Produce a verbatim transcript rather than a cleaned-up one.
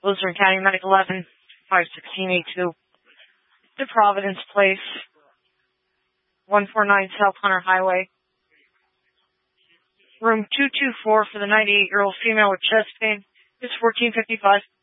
Luzerne County Medic eleven, five sixteen eight two. To Providence Place, one forty-nine South Hunter Highway. Room two two four for the ninety-eight-year-old female with chest pain is fourteen fifty-five.